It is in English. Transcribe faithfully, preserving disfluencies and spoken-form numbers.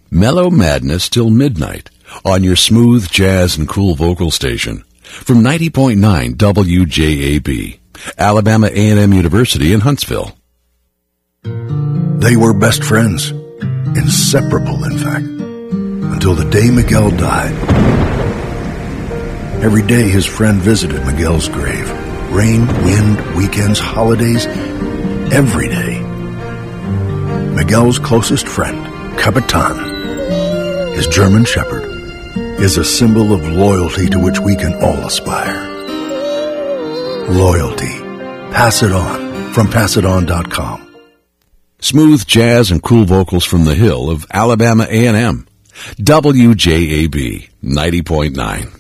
Mellow madness till midnight on your smooth jazz and cool vocal station from ninety point nine W J A B, Alabama A and M University in Huntsville. They were best friends, inseparable in fact, until the day Miguel died. Every day his friend visited Miguel's grave. Rain, wind, weekends, holidays, every day. Miguel's closest friend, Capitan, his German shepherd, is a symbol of loyalty to which we can all aspire. Loyalty. Pass it on from pass it on dot com. Smooth jazz and cool vocals from the hill of Alabama A and M. W J A B ninety point nine.